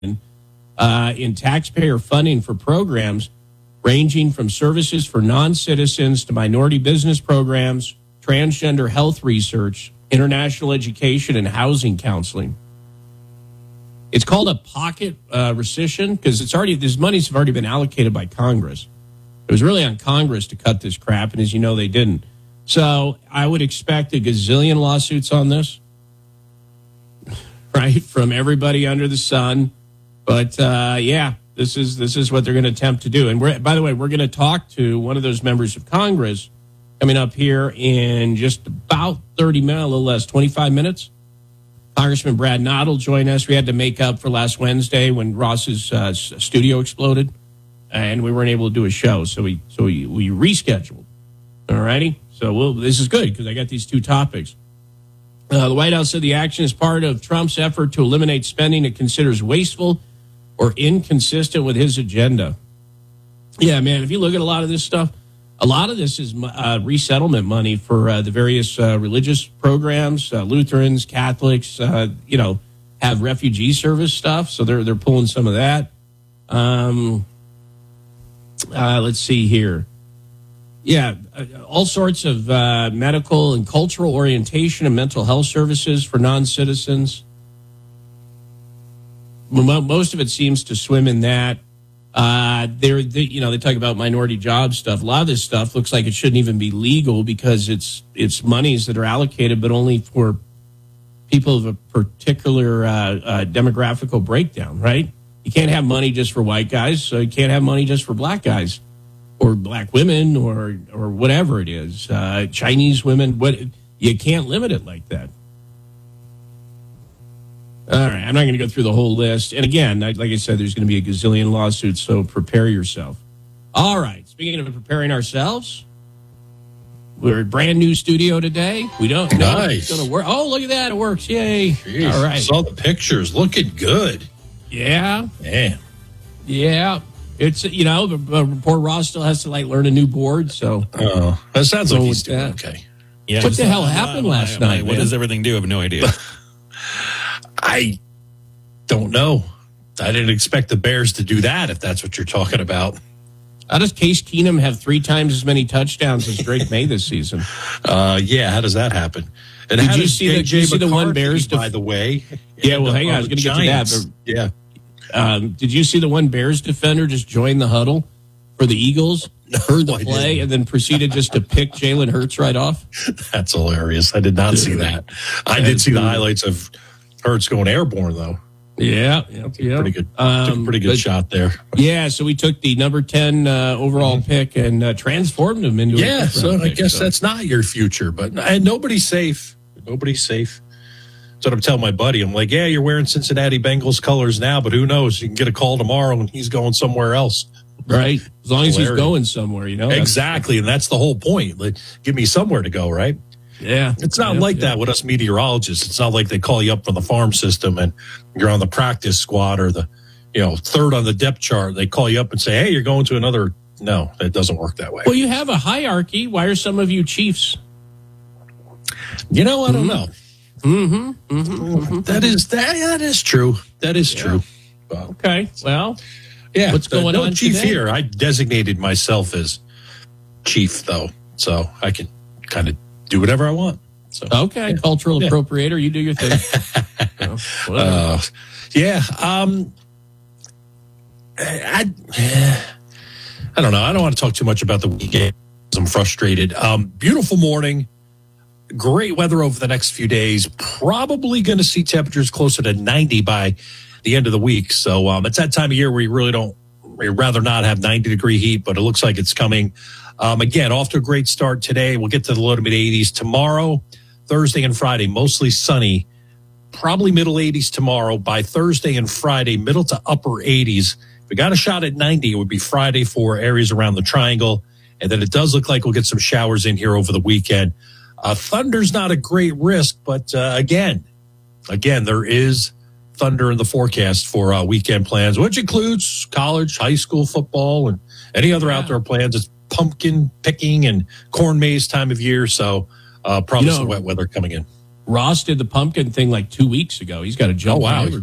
in taxpayer funding for programs ranging from services for non-citizens to minority business programs, transgender health research, international education, and housing counseling. It's called a pocket rescission because this money's have already been allocated by Congress. It was really on Congress to cut this crap, and as you know, they didn't. So I would expect a gazillion lawsuits on this, right, from everybody under the sun. But this is what they're going to attempt to do. And by the way, we're going to talk to one of those members of Congress coming up here in just about 30 minutes, a little less, 25 minutes. Congressman Brad Knott will join us. We had to make up for last Wednesday when Ross's studio exploded, and we weren't able to do a show, so we rescheduled. All righty, so this is good because I got these two topics. The White House said the action is part of Trump's effort to eliminate spending it considers wasteful or inconsistent with his agenda. Yeah, man, if you look at a lot of this stuff, a lot of this is resettlement money for the various religious programs. Lutherans, Catholics, have refugee service stuff, so they're pulling some of that. Let's see here. Yeah, all sorts of medical and cultural orientation and mental health services for non-citizens. Most of it seems to swim in that. They talk about minority job stuff. A lot of this stuff looks like it shouldn't even be legal because it's monies that are allocated, but only for people of a particular demographical breakdown, right? You can't have money just for white guys, so you can't have money just for black guys or black women or whatever it is. Chinese women, you can't limit it like that. All right, I'm not going to go through the whole list. And again, like I said, there's going to be a gazillion lawsuits, so prepare yourself. All right, speaking of preparing ourselves, we're a brand new studio today. We don't know if it's going to work. Oh, look at that. It works. Yay. Jeez, all right. I saw the pictures. Looking good. Yeah. Man. Yeah. It's, poor Ross still has to, learn a new board, so. Oh, that sounds like he's doing okay. Yeah, what the hell happened last night? What does everything do? I have no idea. I don't know. I didn't expect the Bears to do that, if that's what you're talking about. How does Case Keenum have 3 times as many touchdowns as Drake May this season? Yeah, how does that happen? And did you see the one Bears? By the way, yeah. Well, hang on, I was going to get to that. But, yeah. Did you see the one Bears defender just join the huddle for the Eagles? Heard the play and then proceeded just to pick Jalen Hurts right off? That's hilarious. I did not see that. I did see the highlights of Hurts going airborne, though. Yeah. Pretty good. Took a pretty good shot there. Yeah, so we took the number 10 overall pick and transformed him into a so I guess that's not your future, but nobody's safe. Nobody's safe. That's what I'm telling my buddy. I'm like, yeah, you're wearing Cincinnati Bengals colors now, but who knows? You can get a call tomorrow and he's going somewhere else. Right. As long as he's going somewhere, Exactly, and that's the whole point. Give me somewhere to go, right? Yeah. It's not like that with us meteorologists. It's not like they call you up from the farm system and you're on the practice squad or the, third on the depth chart. They call you up and say, hey, you're going to another. No, it doesn't work that way. Well, you have a hierarchy. Why are some of you chiefs? I don't know. That is true. That is true. Well, okay. Well, yeah. What's going on chief today? Here? I designated myself as chief, though, so I can kind of do whatever I want. So okay, cultural appropriator, you do your thing. I don't know. I don't want to talk too much about the weekend. I'm frustrated. Beautiful morning. Great weather over the next few days. Probably going to see temperatures closer to 90 by the end of the week. So it's that time of year where you'd rather not have 90-degree heat, but it looks like it's coming. Again, off to a great start today. We'll get to the low to mid 80s tomorrow, Thursday and Friday, mostly sunny, probably middle 80s tomorrow. By Thursday and Friday, middle to upper 80s. If we got a shot at 90, it would be Friday for areas around the triangle. And then it does look like we'll get some showers in here over the weekend. Thunder's not a great risk, but again, there is thunder in the forecast for weekend plans, which includes college, high school football, and any other outdoor plans. It's pumpkin picking and corn maze time of year, so probably some wet weather coming in. Ross did the pumpkin thing 2 weeks ago. He's got to jump on everybody.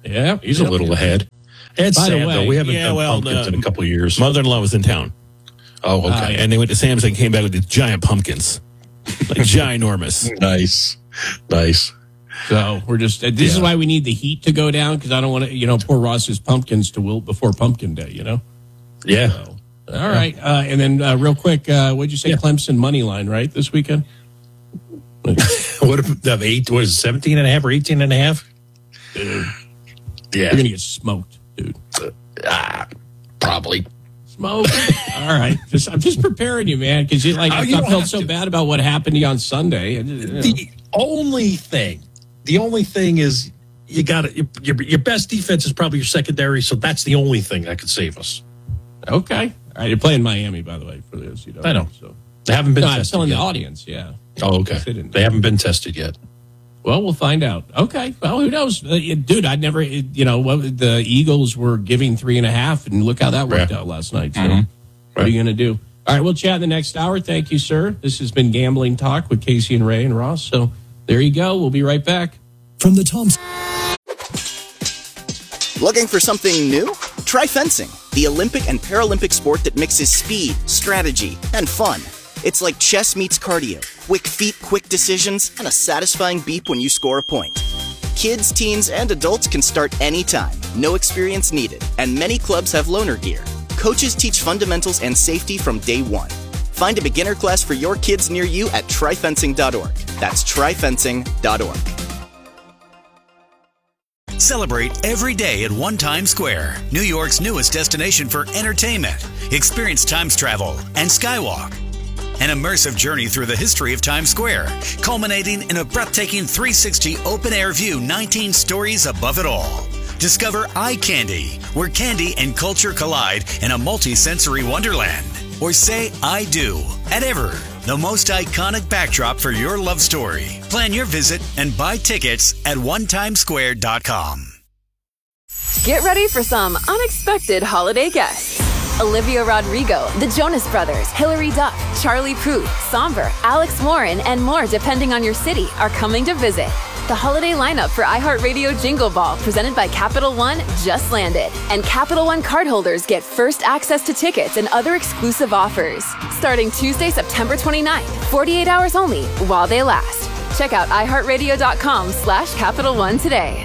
Yeah, He's a little ahead. It's By the sad, way, though. We haven't done pumpkins in a couple of years. Mother-in-law was in town. Oh, okay. And they went to Sam's and came back with these giant pumpkins. Like ginormous. Nice. So we're just, this is why we need the heat to go down, because I don't want to, poor Ross's pumpkins to wilt before pumpkin day, Yeah. So, all right. And then real quick, what'd you say? Clemson money line, right, this weekend? What if the 17 and a half or 18 and a half? Dude, yeah. You're going to get smoked, dude. Probably. Smoke. All right. I'm just preparing you, man, because I felt so bad about what happened to you on Sunday. The only thing is you got your best defense is probably your secondary, so that's the only thing that could save us. Okay. All right. You're playing Miami, by the way, for this. I know. So. They haven't been No, tested I'm telling yet. the audience, yeah. Oh, okay. They haven't been tested yet. Well, we'll find out. Okay. Well, who knows? Dude, I'd never, the Eagles were giving 3.5, and look how that worked out last night. So what are you going to do? All right, we'll chat in the next hour. Thank you, sir. This has been Gambling Talk with Casey and Ray and Ross. So there you go. We'll be right back. From the Toms. Looking for something new? Try fencing, the Olympic and Paralympic sport that mixes speed, strategy, and fun. It's like chess meets cardio, quick feet, quick decisions, and a satisfying beep when you score a point. Kids, teens, and adults can start anytime, no experience needed, and many clubs have loaner gear. Coaches teach fundamentals and safety from day one. Find a beginner class for your kids near you at tryfencing.org. That's tryfencing.org. Celebrate every day at One Times Square, New York's newest destination for entertainment. Experience Times Travel and Skywalk. An immersive journey through the history of Times Square, culminating in a breathtaking 360 open-air view 19 stories above it all. Discover Eye Candy, where candy and culture collide in a multi-sensory wonderland. Or say I do at Ever, the most iconic backdrop for your love story. Plan your visit and buy tickets at onetimesquare.com. Get ready for some unexpected holiday guests. Olivia Rodrigo, the Jonas Brothers, Hilary Duff, Charlie Puth, Somber, Alex Warren, and more depending on your city are coming to visit. The holiday lineup for iHeartRadio Jingle Ball presented by Capital One just landed. And Capital One cardholders get first access to tickets and other exclusive offers. Starting Tuesday, September 29th, 48 hours only while they last. Check out iHeartRadio.com/Capital One today.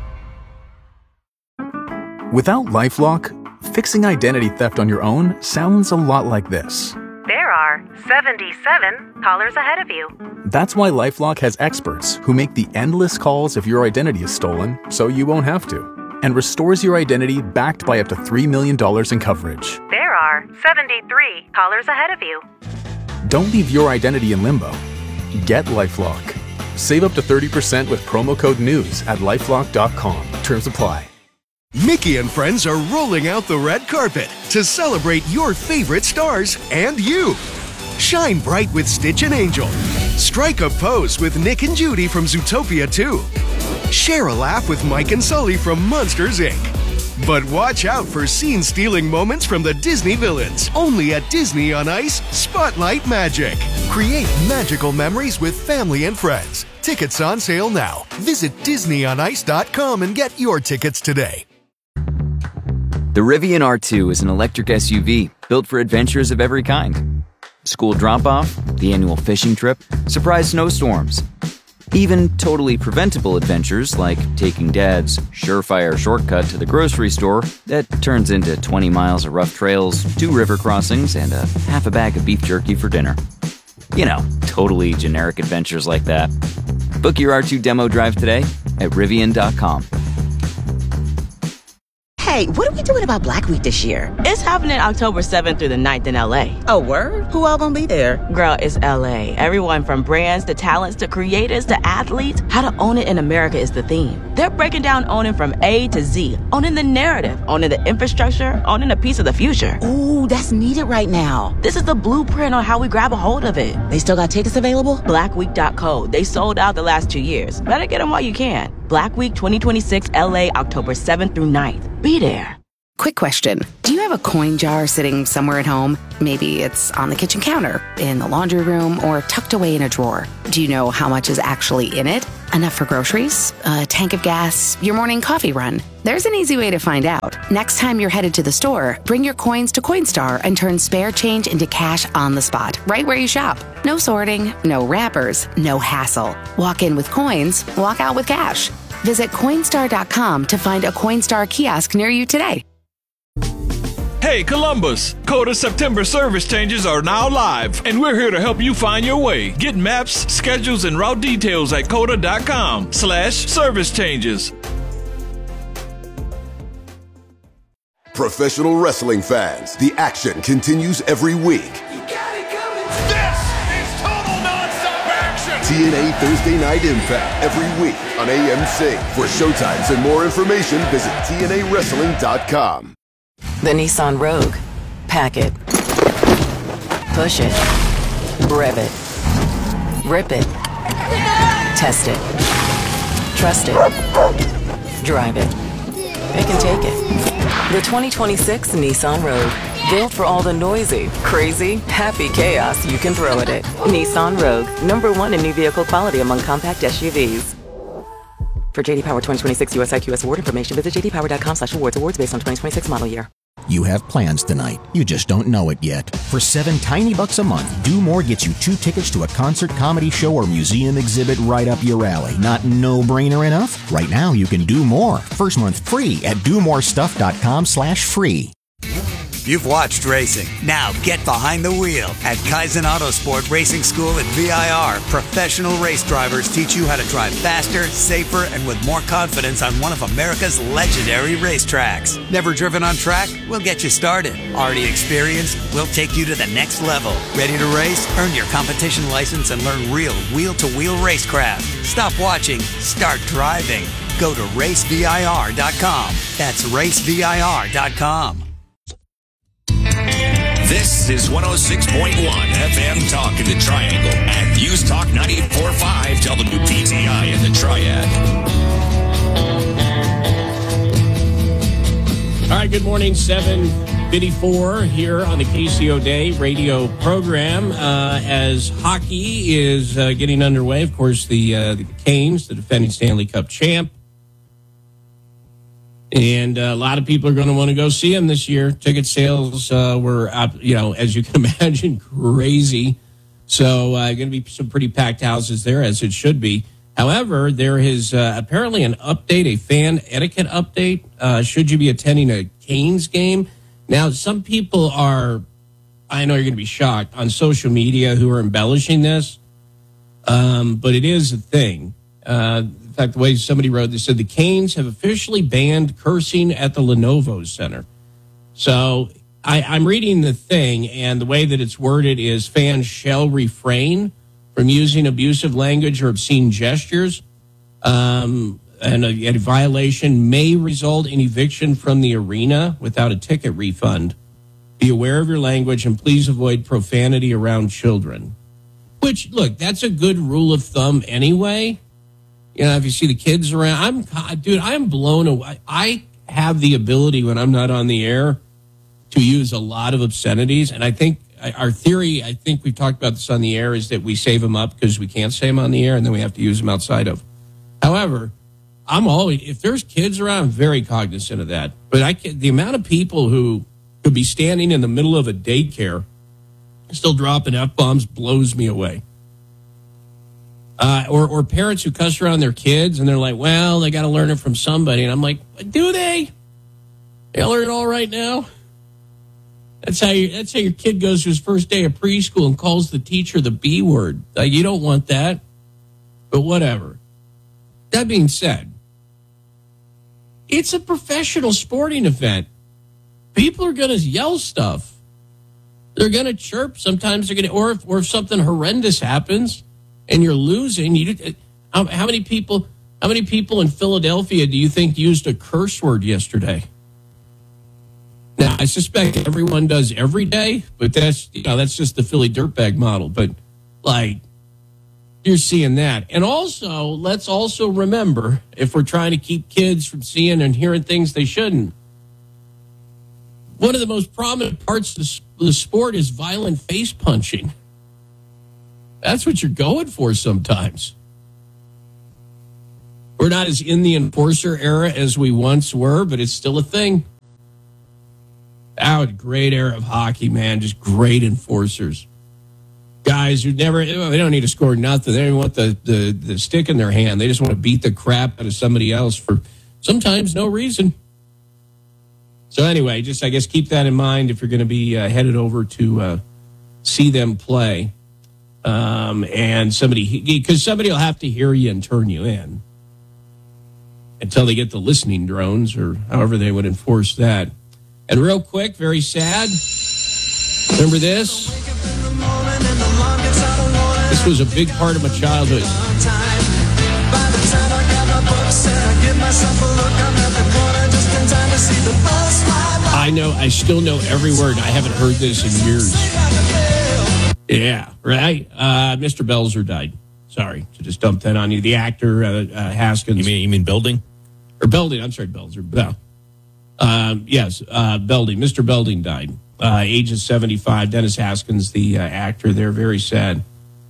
Without LifeLock, fixing identity theft on your own sounds a lot like this. There are 77 callers ahead of you. That's why LifeLock has experts who make the endless calls if your identity is stolen so you won't have to, and restores your identity backed by up to $3 million in coverage. There are 73 callers ahead of you. Don't leave your identity in limbo. Get LifeLock. Save up to 30% with promo code NEWS at LifeLock.com. Terms apply. Mickey and friends are rolling out the red carpet to celebrate your favorite stars and you. Shine bright with Stitch and Angel. Strike a pose with Nick and Judy from Zootopia 2. Share a laugh with Mike and Sully from Monsters, Inc. But watch out for scene-stealing moments from the Disney villains. Only at Disney on Ice Spotlight Magic. Create magical memories with family and friends. Tickets on sale now. Visit DisneyOnIce.com and get your tickets today. The Rivian R2 is an electric SUV built for adventures of every kind. School drop-off, the annual fishing trip, surprise snowstorms. Even totally preventable adventures like taking Dad's surefire shortcut to the grocery store that turns into 20 miles of rough trails, 2 river crossings, and a half a bag of beef jerky for dinner. You know, totally generic adventures like that. Book your R2 demo drive today at Rivian.com. Hey, what are we doing about Black Week this year? It's happening October 7th through the 9th in LA. Oh, word? Who all gonna be there? Girl, it's LA. Everyone from brands to talents to creators to athletes. How to own it in America is the theme. They're breaking down owning from A to Z. Owning the narrative, owning the infrastructure, owning a piece of the future. Ooh, that's needed right now. This is the blueprint on how we grab a hold of it. They still got tickets available? Blackweek.co. They sold out the last 2 years. Better get them while you can. Black Week 2026 LA, October 7th through 9th. Be there. Quick question. Do you have a coin jar sitting somewhere at home? Maybe it's on the kitchen counter, in the laundry room, or tucked away in a drawer. Do you know how much is actually in it? Enough for groceries, a tank of gas, your morning coffee run? There's an easy way to find out. Next time you're headed to the store, bring your coins to Coinstar and turn spare change into cash on the spot, right where you shop. No sorting, no wrappers, no hassle. Walk in with coins, walk out with cash. Visit Coinstar.com to find a Coinstar kiosk near you today. Hey Columbus, Coda September service changes are now live, and we're here to help you find your way. Get maps, schedules, and route details at coda.com/service changes. Professional wrestling fans, the action continues every week. This is total nonstop action! TNA Thursday Night Impact every week on AMC. For showtimes and more information, visit TNAWrestling.com. The Nissan Rogue. Pack it. Push it. Rev it. Rip it. Test it. Trust it. Drive it. It can take it. The 2026 Nissan Rogue. Built for all the noisy, crazy, happy chaos you can throw at it. Nissan Rogue. #1 in new vehicle quality among compact SUVs. For JD Power 2026 US IQS award information, visit jdpower.com/awards. Awards based on 2026 model year. You have plans tonight. You just don't know it yet. For $7 tiny bucks a month, Do More gets you 2 tickets to a concert, comedy show, or museum exhibit right up your alley. Not no-brainer enough? Right now, you can do more. First month free at domorestuff.com/free. You've watched racing. Now get behind the wheel. At Kaizen Autosport Racing School at VIR, professional race drivers teach you how to drive faster, safer, and with more confidence on one of America's legendary racetracks. Never driven on track? We'll get you started. Already experienced? We'll take you to the next level. Ready to race? Earn your competition license and learn real wheel-to-wheel racecraft. Stop watching. Start driving. Go to racevir.com. That's racevir.com. This is 106.1 FM Talk in the Triangle and News Talk 98.45 WPTI in the Triad. All right, good morning, 7:54 here on the KCO Day radio program. As hockey is getting underway, of course, the Canes, the defending Stanley Cup champ, and a lot of people are going to want to go see him this year. Ticket sales were, as you can imagine, crazy. So going to be some pretty packed houses there, as it should be. However, there is apparently an update, a fan etiquette update, should you be attending a Canes game. Now, some people are, I know you're going to be shocked, on social media who are embellishing this, but it is a thing. In fact, the way somebody wrote, they said the Canes have officially banned cursing at the Lenovo Center. So I'm reading the thing, and the way that it's worded is fans shall refrain from using abusive language or obscene gestures. And a violation may result in eviction from the arena without a ticket refund. Be aware of your language and please avoid profanity around children. Which, look, that's a good rule of thumb anyway. You know, if you see the kids around, I'm blown away. I have the ability when I'm not on the air to use a lot of obscenities. And I think our theory, I think we've talked about this on the air, is that we save them up because we can't say them on the air and then we have to use them outside of. However, if there's kids around, I'm very cognizant of that. But the amount of people who could be standing in the middle of a daycare still dropping F-bombs blows me away. Or parents who cuss around their kids and they're like, well, they got to learn it from somebody. And I'm like, do they? They learn it all right now? That's how your kid goes to his first day of preschool and calls the teacher the B word. You don't want that. But whatever. That being said, it's a professional sporting event. People are going to yell stuff. They're going to chirp. Sometimes they're going to, or if something horrendous happens and you're losing, how many people in Philadelphia do you think used a curse word yesterday? Now, I suspect everyone does every day, but that's just the Philly dirtbag model. But you're seeing that. And also, let's also remember, if we're trying to keep kids from seeing and hearing things they shouldn't, One of the most prominent parts of the sport is violent face punching. That's what you're going for sometimes. We're not as in the enforcer era as we once were, but it's still a thing. Great era of hockey, man. Just great enforcers. Guys who they don't need to score nothing. They don't even want the stick in their hand. They just want to beat the crap out of somebody else for sometimes no reason. So anyway, just I guess keep that in mind if you're going to be headed over to see them play. And somebody will have to hear you and turn you in until they get the listening drones or however they would enforce that. And real quick, very sad. Remember this? This was a big part of my childhood. I still know every word. I haven't heard this in years. Yeah, right? Mr. Belzer died. Sorry to just dump that on you. The actor, Haskins. You mean Belding? Or Belding, I'm sorry, Belzer. No. Yes, Belding. Mr. Belding died. Age of 75. Dennis Haskins, the actor there, very sad.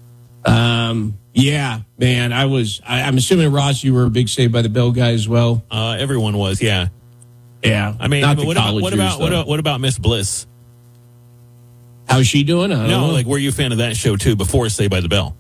Yeah, man, I'm assuming, Ross, you were a big Saved by the Bell guy as well. Everyone was, yeah. Yeah. I mean, what about Miss Bliss? How's she doing? I don't know. Like, were you a fan of that show too before Saved by the Bell?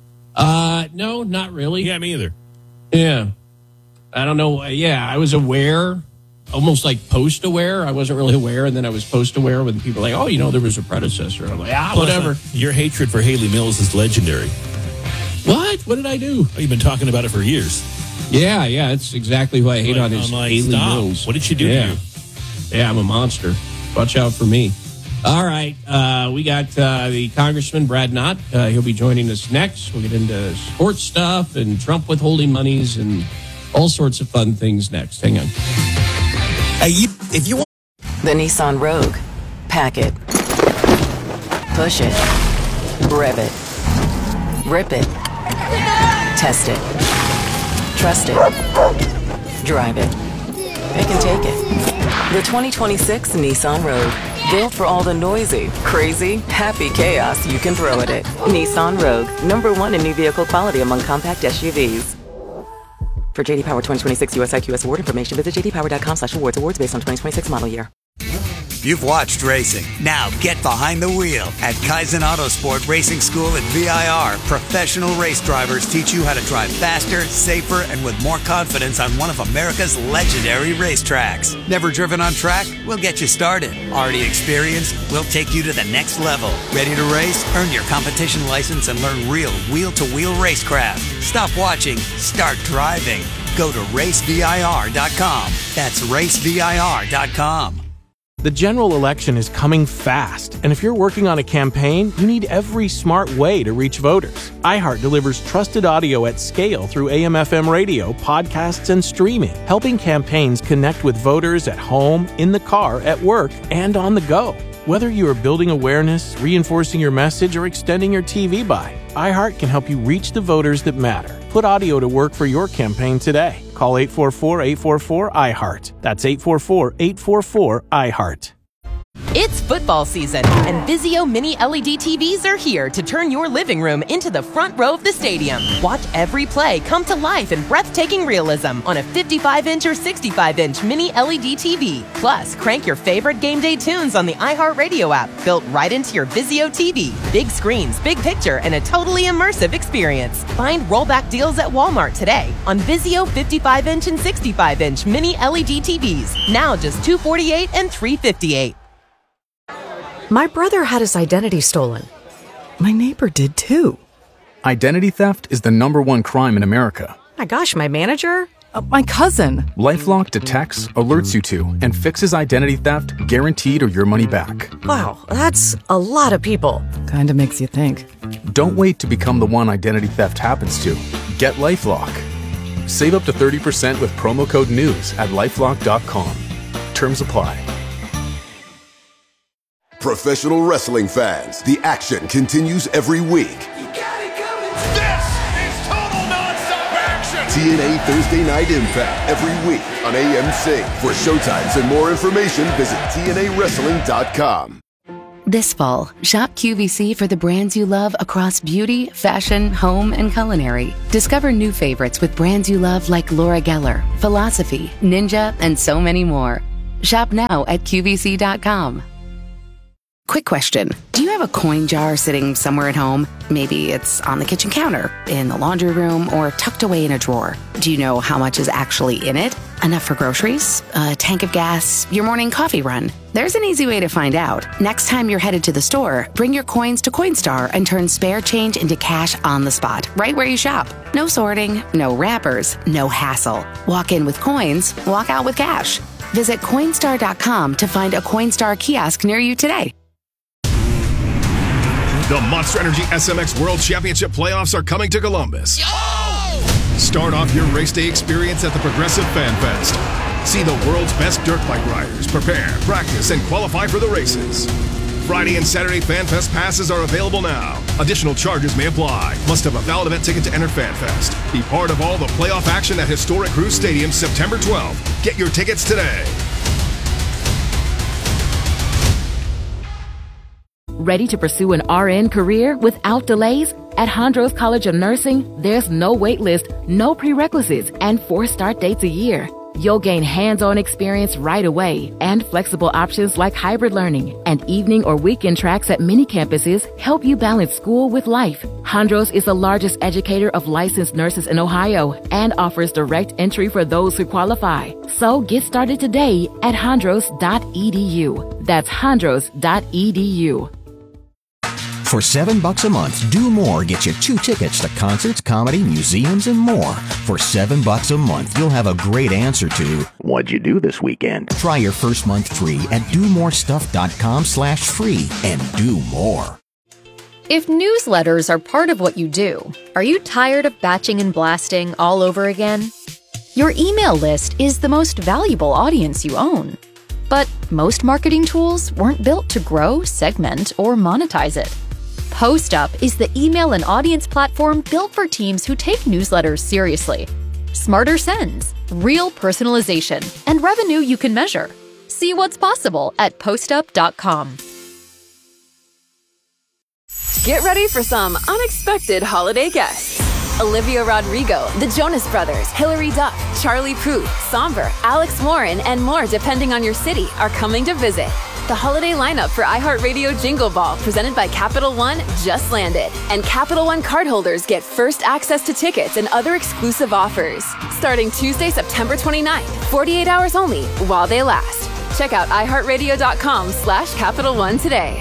No, not really. Yeah, me either. Yeah. I don't know. Yeah, I was aware, almost like post-aware. I wasn't really aware, and then I was post-aware when people were like, oh, there was a predecessor. I'm like, whatever. Your hatred for Haley Mills is legendary. What? What did I do? Oh, you've been talking about it for years. Yeah, it's exactly who I hate on is Haley Mills. What did she do to you? Yeah, I'm a monster. Watch out for me. All right, we got the Congressman Brad Knott. He'll be joining us next. We'll get into sports stuff and Trump withholding monies and all sorts of fun things next. Hang on. If you want the Nissan Rogue, pack it, push it, rev it, rip it, test it, trust it, drive it. They can take it. The 2026 Nissan Rogue. Built for all the noisy, crazy, happy chaos you can throw at it. Nissan Rogue, #1 in new vehicle quality among compact SUVs. For JD Power 2026 US IQS award information, visit jdpower.com/awards. Awards based on 2026 model year. You've watched racing. Now get behind the wheel at Kaizen Autosport Racing School at VIR. Professional race drivers teach you how to drive faster, safer, and with more confidence on one of America's legendary racetracks. Never driven on track? We'll get you started. Already experienced? We'll take you to the next level. Ready to race? Earn your competition license and learn real wheel-to-wheel racecraft. Stop watching. Start driving. Go to racevir.com. That's racevir.com. The general election is coming fast, and if you're working on a campaign, you need every smart way to reach voters. iHeart delivers trusted audio at scale through AM/FM radio, podcasts, and streaming, helping campaigns connect with voters at home, in the car, at work, and on the go. Whether you are building awareness, reinforcing your message, or extending your TV buy, iHeart can help you reach the voters that matter. Put audio to work for your campaign today. Call 844-844-iHeart. That's 844-844-iHeart. It's football season, and Vizio Mini LED TVs are here to turn your living room into the front row of the stadium. Watch every play come to life in breathtaking realism on a 55-inch or 65-inch Mini LED TV. Plus, crank your favorite game day tunes on the iHeartRadio app, built right into your Vizio TV. Big screens, big picture, and a totally immersive experience. Find rollback deals at Walmart today on Vizio 55-inch and 65-inch Mini LED TVs. Now just $248 and $358. My brother had his identity stolen. My neighbor did too. Identity theft is the #1 crime in America. My gosh, my manager? My cousin. LifeLock detects, alerts you to, and fixes identity theft guaranteed or your money back. Wow, that's a lot of people. Kinda makes you think. Don't wait to become the one identity theft happens to. Get LifeLock. Save up to 30% with promo code NEWS at LifeLock.com. Terms apply. Professional wrestling fans, the action continues every week. This is total non-stop action. TNA Thursday Night Impact every week on AMC. For showtimes and more information, visit TNAWrestling.com. This fall, shop QVC for the brands you love across beauty, fashion, home, and culinary. Discover new favorites with brands you love like Laura Geller, Philosophy, Ninja, and so many more. Shop now at QVC.com. Quick question. Do you have a coin jar sitting somewhere at home? Maybe it's on the kitchen counter, in the laundry room, or tucked away in a drawer. Do you know how much is actually in it? Enough for groceries? A tank of gas? Your morning coffee run? There's an easy way to find out. Next time you're headed to the store, bring your coins to Coinstar and turn spare change into cash on the spot, right where you shop. No sorting, no wrappers, no hassle. Walk in with coins, walk out with cash. Visit Coinstar.com to find a Coinstar kiosk near you today. The Monster Energy SMX World Championship playoffs are coming to Columbus. Start off your race day experience at the Progressive Fan Fest. See the world's best dirt bike riders prepare, practice, and qualify for the races. Friday and Saturday Fan Fest passes are available now. Additional charges may apply. Must have a valid event ticket to enter Fan Fest. Be part of all the playoff action at historic Cruise Stadium September 12th. Get your tickets today. Ready to pursue an RN career without delays? At Hondros College of Nursing, there's no wait list, no prerequisites, and 4 start dates a year. You'll gain hands-on experience right away, and flexible options like hybrid learning and evening or weekend tracks at many campuses help you balance school with life. Hondros is the largest educator of licensed nurses in Ohio and offers direct entry for those who qualify. So get started today at hondros.edu. That's hondros.edu. For $7 a month, Do More gets you 2 tickets to concerts, comedy, museums, and more. For $7 a month, you'll have a great answer to, what'd you do this weekend? Try your first month free at domorestuff.com/free and do more. If newsletters are part of what you do, are you tired of batching and blasting all over again? Your email list is the most valuable audience you own. But most marketing tools weren't built to grow, segment, or monetize it. PostUp is the email and audience platform built for teams who take newsletters seriously. Smarter sends, real personalization, and revenue you can measure. See what's possible at postup.com. Get ready for some unexpected holiday guests. Olivia Rodrigo, the Jonas Brothers, Hilary Duff, Charlie Puth, Somber, Alex Warren, and more depending on your city are coming to visit. The holiday lineup for iHeartRadio Jingle Ball, presented by Capital One, just landed. And Capital One cardholders get first access to tickets and other exclusive offers. Starting Tuesday, September 29th, 48 hours only, while they last. Check out iHeartRadio.com/Capital One today.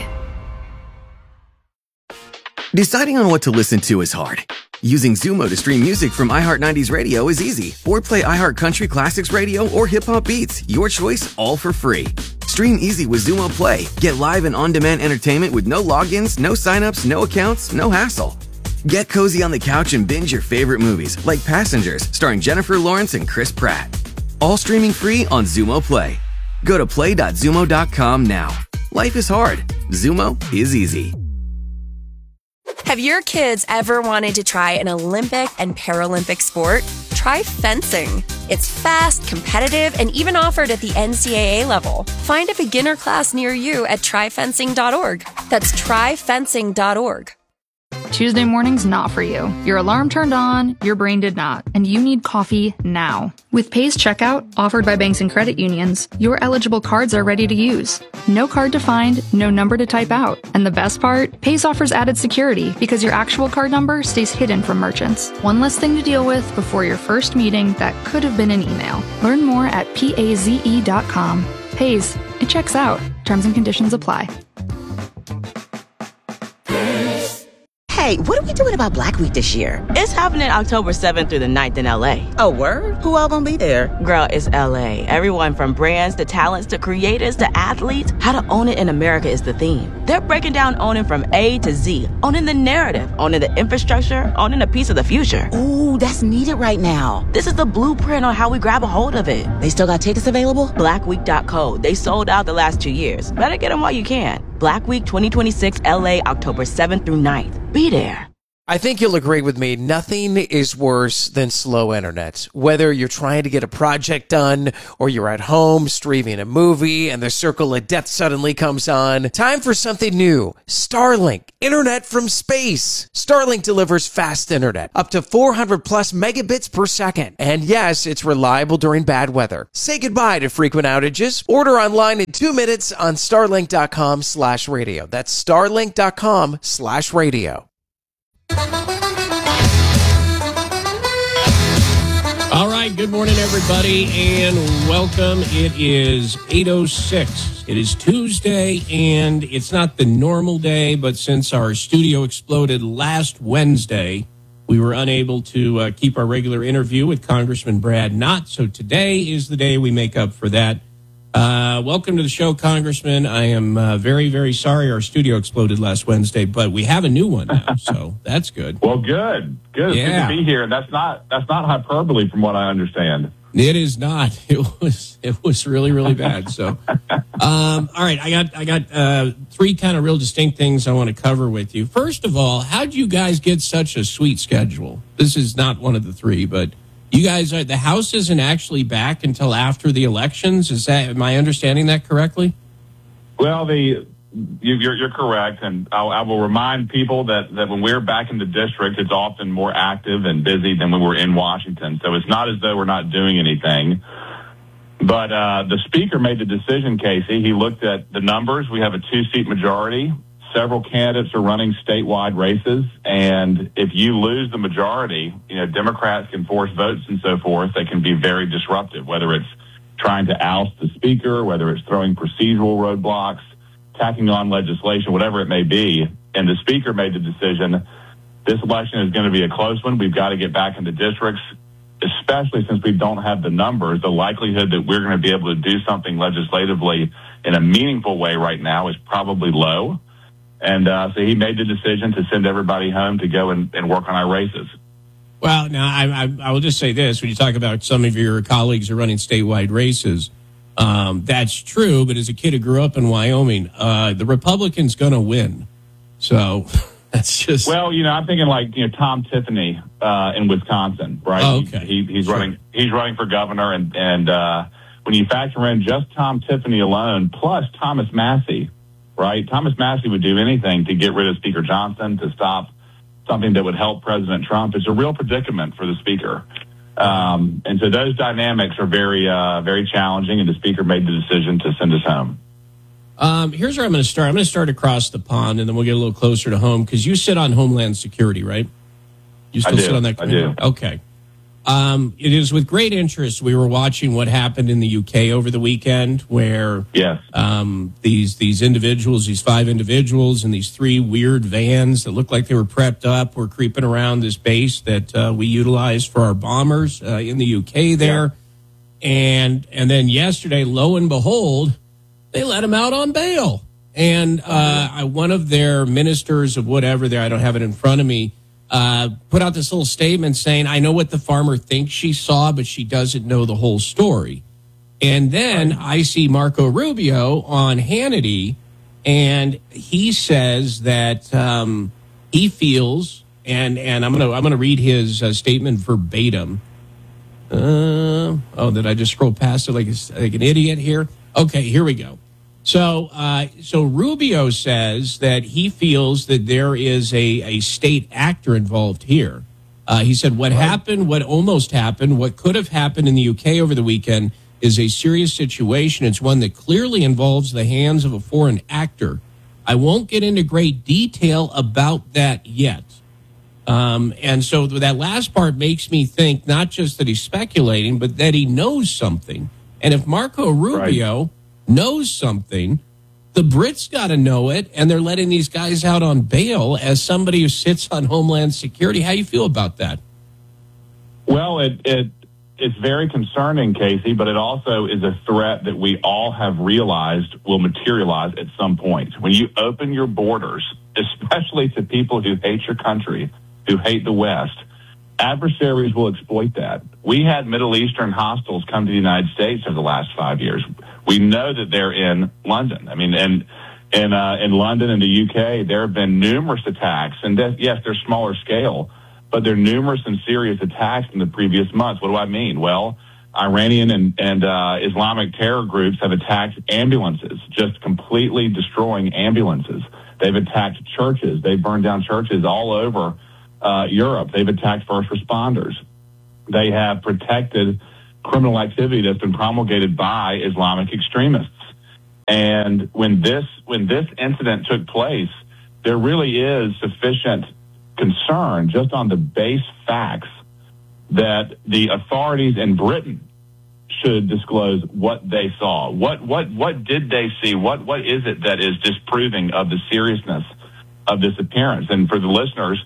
Deciding on what to listen to is hard. Using Zumo to stream music from iHeart 90s Radio is easy. Or play iHeart Country Classics Radio or Hip Hop Beats. Your choice, all for free. Stream easy with Zumo Play. Get live and on-demand entertainment with no logins, no signups, no accounts, no hassle. Get cozy on the couch and binge your favorite movies, like Passengers, starring Jennifer Lawrence and Chris Pratt. All streaming free on Zumo Play. Go to play.zumo.com now. Life is hard. Zumo is easy. Have your kids ever wanted to try an Olympic and Paralympic sport? Try fencing. It's fast, competitive, and even offered at the NCAA level. Find a beginner class near you at tryfencing.org. That's tryfencing.org. Tuesday morning's not for you. Your alarm turned on, your brain did not, and you need coffee now. With Pays Checkout, offered by banks and credit unions, your eligible cards are ready to use. No card to find, no number to type out. And the best part? Pays offers added security because your actual card number stays hidden from merchants. One less thing to deal with before your first meeting that could have been an email. Learn more at PAZE.com. Pays. It checks out. Terms and conditions apply. Hey, what are we doing about Black Week this year? It's happening October 7th through the 9th in LA. Oh, word? Who all gonna be there? Girl, it's LA. Everyone from brands to talents to creators to athletes. How to own it in America is the theme. They're breaking down owning from A to Z. Owning the narrative, owning the infrastructure, owning a piece of the future. Ooh, that's needed right now. This is the blueprint on how we grab a hold of it. They still got tickets available? Blackweek.co. They sold out the last 2 years. Better get them while you can. Black Week 2026 LA, October 7th through 9th. Be there. I think you'll agree with me. Nothing is worse than slow internet. Whether you're trying to get a project done or you're at home streaming a movie and the circle of death suddenly comes on. Time for something new. Starlink. Internet from space. Starlink delivers fast internet. Up to 400 plus megabits per second. And yes, it's reliable during bad weather. Say goodbye to frequent outages. Order online in 2 minutes on starlink.com/radio. That's starlink.com/radio. All right, good morning, everybody, and welcome. It is 8:06. It is Tuesday, and it's not the normal day, but since our studio exploded last Wednesday, we were unable to keep our regular interview with Congressman Brad Knott, so today is the day we make up for that. Welcome to the show, Congressman. I am very, very sorry our studio exploded last Wednesday, but we have a new one now, so that's good. Well, good. It's good to be here. That's not hyperbole, from what I understand. It is not. It was really, really bad. So, all right, I got three kind of real distinct things I want to cover with you. First of all, how'd you guys get such a sweet schedule? This is not one of the three, but you guys are, the House isn't actually back until after the elections. Am I understanding that correctly? Well, you're correct, and I will remind people that when we're back in the district, it's often more active and busy than when we're in Washington. So it's not as though we're not doing anything. But the Speaker made the decision, Casey. He looked at the numbers. We have a 2-seat majority. Several candidates are running statewide races, and if you lose the majority, Democrats can force votes and so forth. They can be very disruptive, whether it's trying to oust the Speaker, whether it's throwing procedural roadblocks, tacking on legislation, whatever it may be. And the Speaker made the decision, this election is going to be a close one. We've got to get back into districts, especially since we don't have the numbers. The likelihood that we're going to be able to do something legislatively in a meaningful way right now is probably low. And so he made the decision to send everybody home to go and work on our races. Well, now, I will just say this. When you talk about some of your colleagues are running statewide races, that's true. But as a kid who grew up in Wyoming, the Republican's going to win. So that's just... Well, I'm thinking like, Tom Tiffany in Wisconsin, right? Oh, okay. He's running for governor. And when you factor in just Tom Tiffany alone, plus Thomas Massie, right? Thomas Massie would do anything to get rid of Speaker Johnson, to stop something that would help President Trump. It's a real predicament for the Speaker. And so those dynamics are very, very challenging, and the Speaker made the decision to send us home. Here's where I'm going to start. I'm going to start across the pond, and then we'll get a little closer to home, because you sit on Homeland Security, right? You still sit on that committee? I do. Okay. It is with great interest we were watching what happened in the UK over the weekend, where these individuals, these 5 individuals in these 3 weird vans that looked like they were prepped up, were creeping around this base that we utilized for our bombers in the UK there. Yeah. And then yesterday, lo and behold, they let them out on bail. And one of their ministers of whatever there, I don't have it in front of me, put out this little statement saying, I know what the farmer thinks she saw, but she doesn't know the whole story. And then I see Marco Rubio on Hannity, and he says that he feels, and I'm gonna read his statement verbatim. Did I just scroll past it like an idiot here? Okay, here we go. So Rubio says that he feels that there is a state actor involved here. He said what happened, what almost happened, what could have happened in the UK over the weekend is a serious situation. It's one that clearly involves the hands of a foreign actor. I won't get into great detail about that yet. And so that last part makes me think not just that he's speculating, but that he knows something. And if Marco Rubio knows something, the Brits got to know it, and they're letting these guys out on bail as somebody who sits on Homeland Security. How do you feel about that? Well, it's very concerning, Casey, but it also is a threat that we all have realized will materialize at some point. When you open your borders, especially to people who hate your country, who hate the West, adversaries will exploit that. We had Middle Eastern hostiles come to the United States over the last 5 years. We know that they're in London. I mean, and In London and the UK, there have been numerous attacks, and yes, they're smaller scale, but there are numerous and serious attacks in the previous months. What do I mean? Well, Iranian and Islamic terror groups have attacked ambulances, just completely destroying ambulances. They've attacked churches. They've burned down churches all over Europe. They've attacked first responders. They have protected criminal activity that's been promulgated by Islamic extremists. And when this incident took place, there really is sufficient concern just on the base facts that the authorities in Britain should disclose what they saw. What did they see? What is it that is disproving of the seriousness of this appearance? And for the listeners,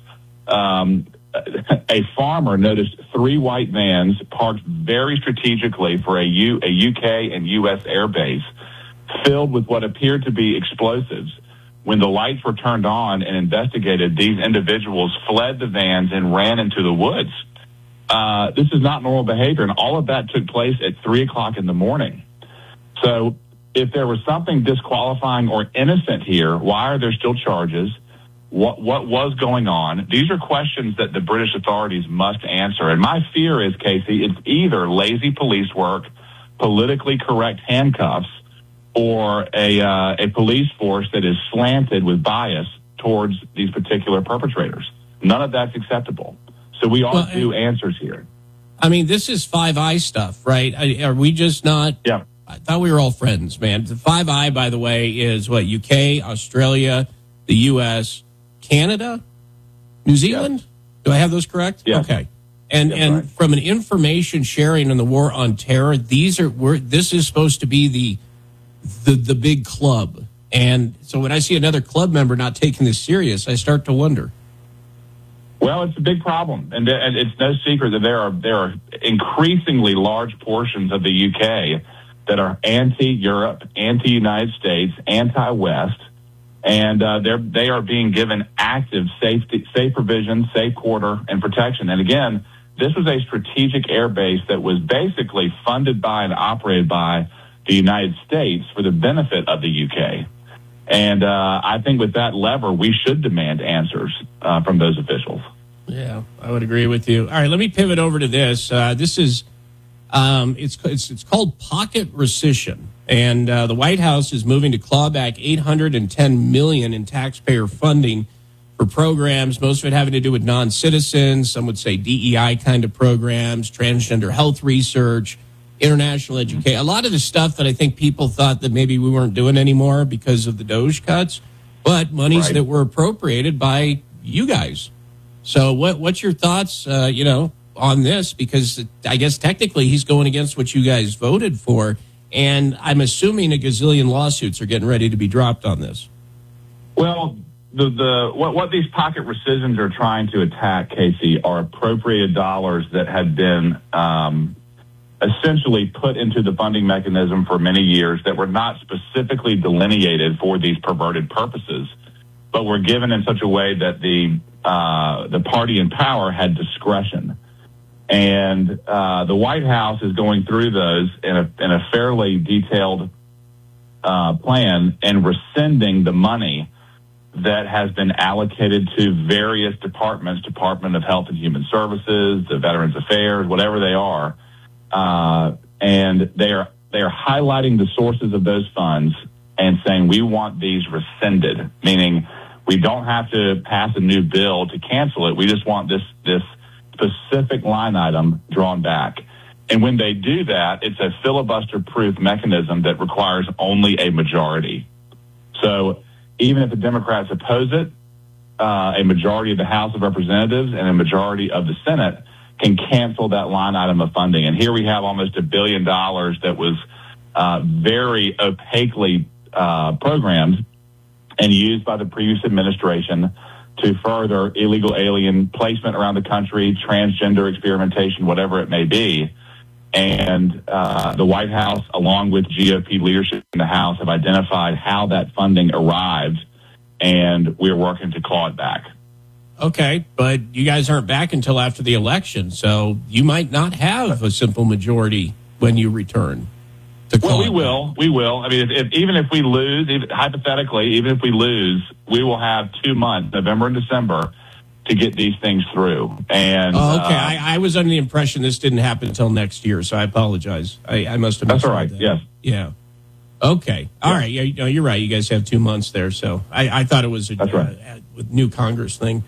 a farmer noticed 3 white vans parked very strategically for a UK and US airbase filled with what appeared to be explosives. When the lights were turned on and investigated, these individuals fled the vans and ran into the woods. This is not normal behavior, and all of that took place at 3 o'clock in the morning. So if there was something disqualifying or innocent here, why are there still charges? What was going on? These are questions that the British authorities must answer. And my fear is, Casey, it's either lazy police work, politically correct handcuffs, or a police force that is slanted with bias towards these particular perpetrators. None of that's acceptable. So we all do answers here. I mean, this is Five Eyes stuff, right? Are we just not? Yeah. I thought we were all friends, man. The Five Eye, by the way, is what? UK, Australia, the US, Canada, New Zealand? Yeah. Do I have those correct? Yeah. Okay. And right. From an information sharing in the war on terror, this is supposed to be the big club. And so when I see another club member not taking this serious, I start to wonder. Well, it's a big problem, and it's no secret that there are increasingly large portions of the UK that are anti-Europe, anti-United States, anti-West, and they are being given active safe provision, safe quarter, and protection. And again, this was a strategic air base that was basically funded by and operated by the United States for the benefit of the UK. And I think with that lever, we should demand answers from those officials. Yeah, I would agree with you. All right, let me pivot over to this. This is it's called pocket rescission, and the White House is moving to claw back $810 million in taxpayer funding for programs, most of it having to do with non-citizens. Some would say DEI kind of programs, transgender health research, international education, a lot of the stuff that I think people thought that maybe we weren't doing anymore because of the DOGE cuts, but monies that were appropriated by you guys. So what's your thoughts, on this? Because I guess technically he's going against what you guys voted for, and I'm assuming a gazillion lawsuits are getting ready to be dropped on this. Well, what these pocket rescissions are trying to attack, Casey, are appropriated dollars that had been essentially put into the funding mechanism for many years that were not specifically delineated for these perverted purposes, but were given in such a way that the party in power had discretion. And the White House is going through those in a fairly detailed plan and rescinding the money that has been allocated to various departments, Department of Health and Human Services, the Veterans Affairs, whatever they are. And they are highlighting the sources of those funds and saying we want these rescinded, meaning we don't have to pass a new bill to cancel it. We just want this specific line item drawn back. And when they do that, it's a filibuster-proof mechanism that requires only a majority. So even if the Democrats oppose it, a majority of the House of Representatives and a majority of the Senate can cancel that line item of funding. And here we have almost $1 billion that was very opaquely programmed and used by the previous administration to further illegal alien placement around the country, transgender experimentation, whatever it may be. And the White House, along with GOP leadership in the House, have identified how that funding arrived, and we're working to claw it back. Okay, but you guys aren't back until after the election, so you might not have a simple majority when you return. Well, we will. We will. I mean, even if we lose, hypothetically, even if we lose, we will have 2 months, November and December, to get these things through. And okay. I was under the impression this didn't happen until next year, so I apologize. I must have. That's all right. That. Yes. Yeah. Okay. All right. Yeah, you're right. You guys have 2 months there, so I thought it was with new Congress thing.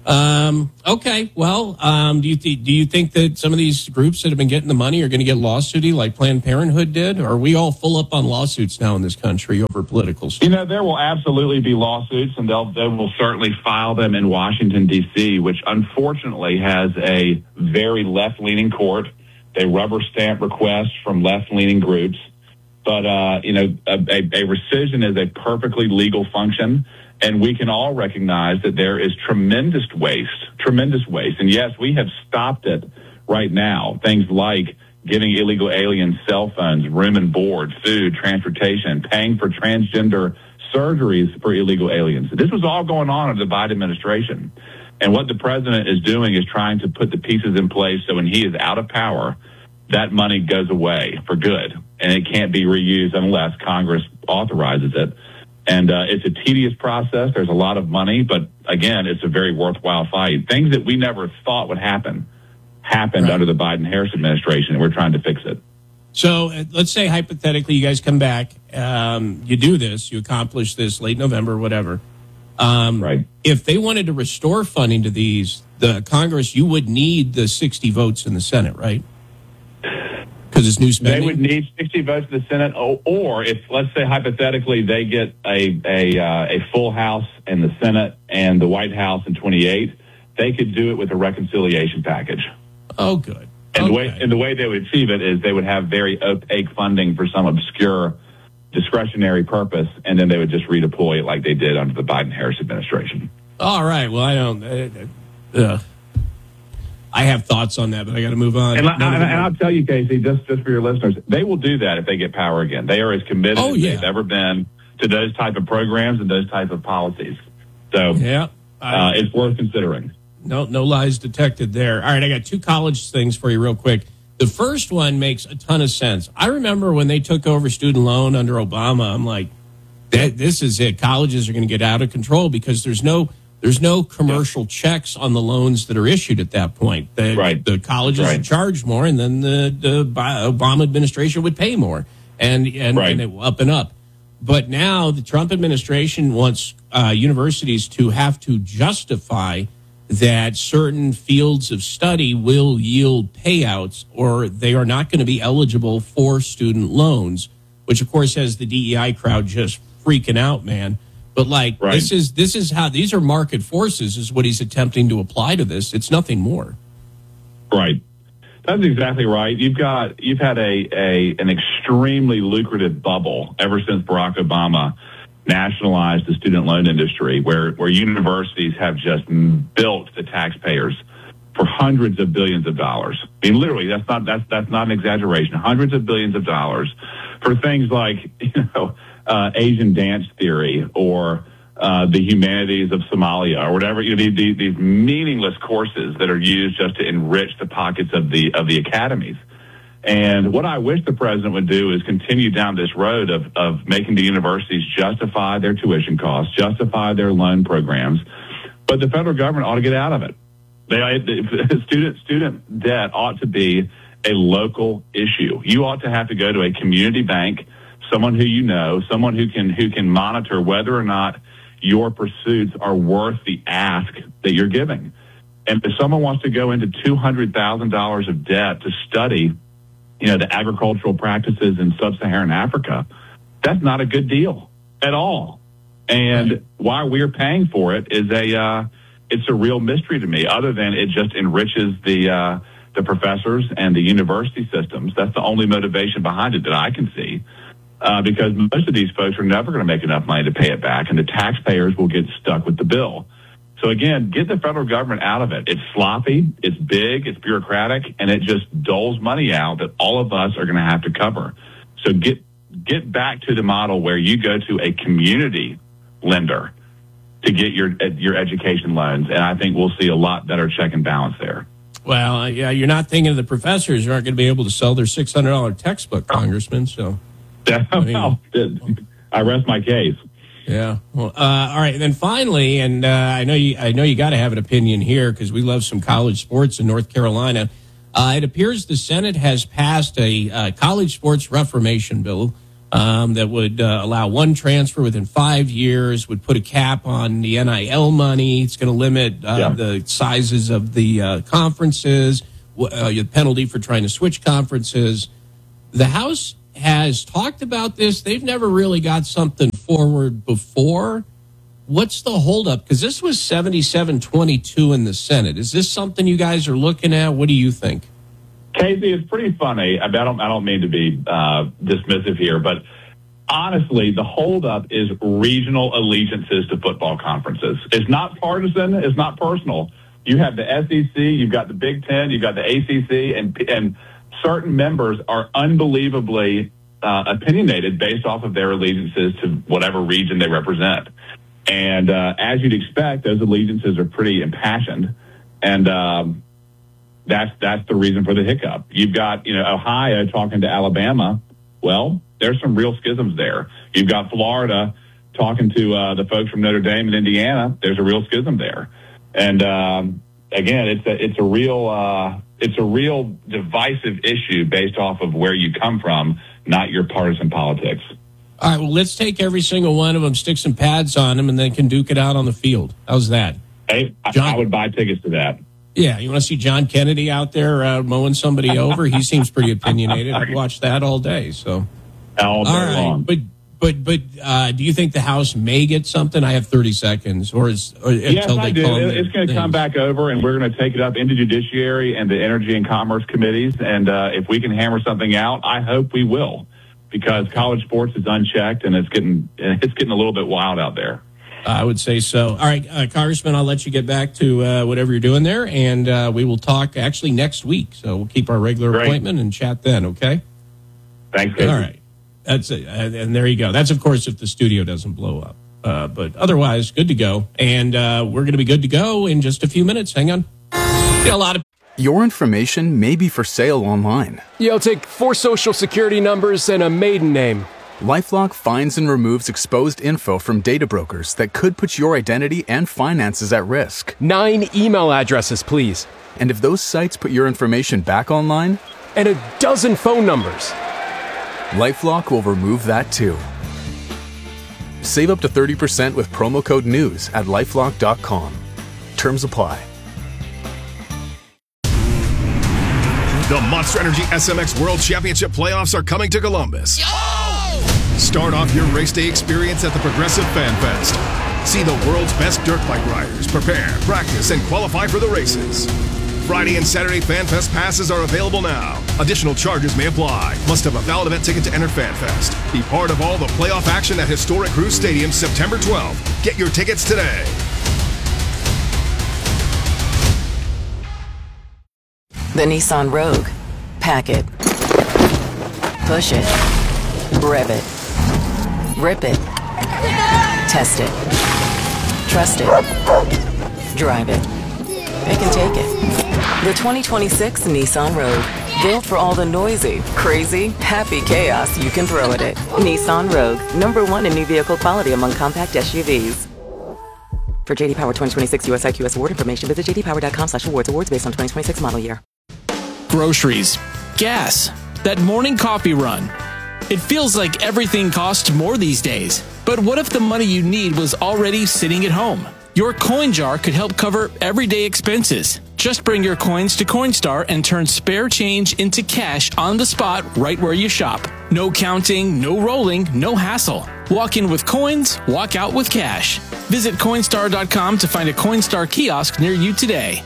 Okay. Well, do you think that some of these groups that have been getting the money are going to get lawsuity like Planned Parenthood did? Or are we all full up on lawsuits now in this country over political stuff? You know, there will absolutely be lawsuits, and they will certainly file them in Washington, D.C., which unfortunately has a very left-leaning court. They rubber stamp requests from left-leaning groups. But, a rescission is a perfectly legal function. And we can all recognize that there is tremendous waste. And yes, we have stopped it right now. Things like giving illegal aliens cell phones, room and board, food, transportation, paying for transgender surgeries for illegal aliens. This was all going on under the Biden administration. And what the president is doing is trying to put the pieces in place so when he is out of power, that money goes away for good. And it can't be reused unless Congress authorizes it. And it's a tedious process. There's a lot of money, but again, it's a very worthwhile fight. Things that we never thought would happened under the Biden-Harris administration, and we're trying to fix it. So let's say hypothetically you guys come back, you do this, you accomplish this late November, whatever. Right. If they wanted to restore funding to these, the Congress, you would need the 60 votes in the Senate, right? Because it's new spending. They would need 60 votes in the Senate, or if, let's say, hypothetically, they get a full House in the Senate and the White House in 28, they could do it with a reconciliation package. Oh, good. And the way they would achieve it is they would have very opaque funding for some obscure discretionary purpose, and then they would just redeploy it like they did under the Biden-Harris administration. All right. Well, I don't. I have thoughts on that, but I got to move on. And I'll tell you, Casey, just for your listeners, they will do that if they get power again. They are as committed as they've ever been to those type of programs and those type of policies. So it's worth considering. No lies detected there. All right, I got 2 college things for you real quick. The first one makes a ton of sense. I remember when they took over student loan under Obama, I'm like, this is it. Colleges are going to get out of control because there's no commercial checks on the loans that are issued at that point. The colleges would charge more, and then the Obama administration would pay more, and it up and up. But now the Trump administration wants universities to have to justify that certain fields of study will yield payouts, or they are not going to be eligible for student loans, which of course has the DEI crowd just freaking out, man. But this is how these are market forces is what he's attempting to apply to this. It's nothing more. Right. That's exactly right. You've had an extremely lucrative bubble ever since Barack Obama nationalized the student loan industry, where universities have just built the taxpayers for hundreds of billions of dollars. I mean, literally, that's not an exaggeration. Hundreds of billions of dollars for things like Asian dance theory or the humanities of Somalia or whatever. These meaningless courses that are used just to enrich the pockets of the academies. And what I wish the president would do is continue down this road of making the universities justify their tuition costs, justify their loan programs. But the federal government ought to get out of it. Student debt ought to be a local issue. You ought to have to go to a community bank, someone who you know, someone who can monitor whether or not your pursuits are worth the ask that you're giving. And if someone wants to go into $200,000 of debt to study the agricultural practices in sub-Saharan Africa, that's not a good deal at all. And why we're paying for it is it's a real mystery to me, other than it just enriches the professors and the university systems. That's the only motivation behind it that I can see, because most of these folks are never going to make enough money to pay it back, and the taxpayers will get stuck with the bill. So again, get the federal government out of it. It's sloppy, it's big, it's bureaucratic, and it just doles money out that all of us are going to have to cover. So get back to the model where you go to a community lender to get your education loans, and I think we'll see a lot better check and balance there. Well, you're not thinking of the professors who aren't going to be able to sell their $600 textbook, Congressman. So I rest my case. Yeah. Well, all right. And then finally, and I know you got to have an opinion here because we love some college sports in North Carolina. It appears the Senate has passed a college sports reformation bill that would allow one transfer within 5 years, would put a cap on the NIL money. It's going to limit the sizes of the conferences, the penalty for trying to switch conferences. The House has talked about this. They've never really got something forward before. What's the holdup? Because this was 77-22 in the Senate. Is this something you guys are looking at? What do you think? Casey, it's pretty funny. I don't mean to be dismissive here, but honestly, the holdup is regional allegiances to football conferences. It's not partisan. It's not personal. You have the SEC, you've got the Big Ten, you've got the ACC, and certain members are unbelievably opinionated based off of their allegiances to whatever region they represent. And as you'd expect, those allegiances are pretty impassioned. And that's the reason for the hiccup. You've got, Ohio talking to Alabama. Well, there's some real schisms there. You've got Florida talking to the folks from Notre Dame and Indiana. There's a real schism there. And again, it's a real divisive issue based off of where you come from, not your partisan politics. All right, well, let's take every single one of them, stick some pads on them, and then can duke it out on the field. How's that? Hey, I would buy tickets to that. Yeah, you want to see John Kennedy out there mowing somebody over? He seems pretty opinionated. I'd watch that all day. So all day long. But do you think the House may get something? I have 30 seconds, yes, I do. It's going to come back over, and we're going to take it up into Judiciary and the Energy and Commerce committees. And if we can hammer something out, I hope we will, because college sports is unchecked, and it's getting a little bit wild out there. I would say so. All right, Congressman, I'll let you get back to whatever you're doing there, and we will talk actually next week. So we'll keep our regular appointment and chat then, okay? Thanks, Casey. All right. That's it. And there you go. That's, of course, if the studio doesn't blow up. But otherwise, good to go. And we're going to be good to go in just a few minutes. Hang on. Yeah, a lot of... Your information may be for sale online. Yeah, I'll take 4 social security numbers and a maiden name. LifeLock finds and removes exposed info from data brokers that could put your identity and finances at risk. 9 email addresses, please. And if those sites put your information back online... And a dozen phone numbers. LifeLock will remove that too. Save up to 30% with promo code NEWS at LifeLock.com. Terms apply. The Monster Energy SMX World Championship playoffs are coming to Columbus. Start off your race day experience at the Progressive Fan Fest. See the world's best dirt bike riders prepare, practice, and qualify for the races. Friday and Saturday Fan Fest passes are available now. Additional charges may apply. Must have a valid event ticket to enter Fan Fest. Be part of all the playoff action at Historic Cruise Stadium September 12th. Get your tickets today. The Nissan Rogue. Pack it. Push it. Rev it. Rip it. Test it. Trust it. Drive it. Pick and take it. The 2026 Nissan Rogue. Built for all the noisy, crazy, happy chaos you can throw at it. Nissan Rogue. #1 in new vehicle quality among compact SUVs. For JD Power 2026 US IQS award information, visit jdpower.com/awards. Awards based on 2026 model year. Groceries. Gas. That morning coffee run. It feels like everything costs more these days. But what if the money you need was already sitting at home? Your coin jar could help cover everyday expenses. Just bring your coins to Coinstar and turn spare change into cash on the spot right where you shop. No counting, no rolling, no hassle. Walk in with coins, walk out with cash. Visit Coinstar.com to find a Coinstar kiosk near you today.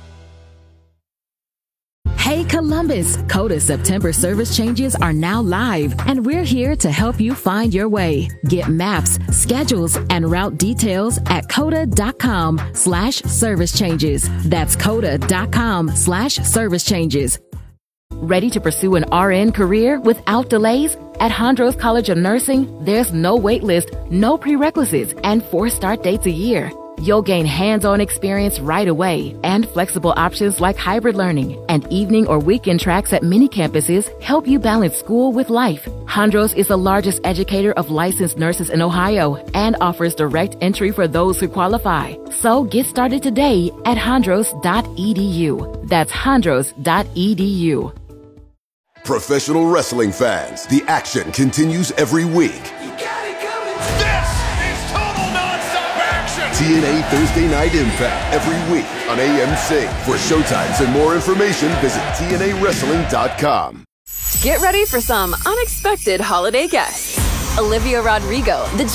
Hey Columbus, Coda September service changes are now live, and we're here to help you find your way. Get maps, schedules, and route details at coda.com/service changes. That's coda.com/service changes. Ready to pursue an RN career without delays? At Hondros College of Nursing, there's no wait list, no prerequisites, and 4 start dates a year. You'll gain hands-on experience right away and flexible options like hybrid learning and evening or weekend tracks at many campuses help you balance school with life. Hondros is the largest educator of licensed nurses in Ohio and offers direct entry for those who qualify. So get started today at hondros.edu. That's hondros.edu. Professional wrestling fans, the action continues every week. This is total nonstop action. TNA Thursday Night Impact every week on AMC. For showtimes and more information, visit TNAWrestling.com. Get ready for some unexpected holiday guests. Olivia Rodrigo, the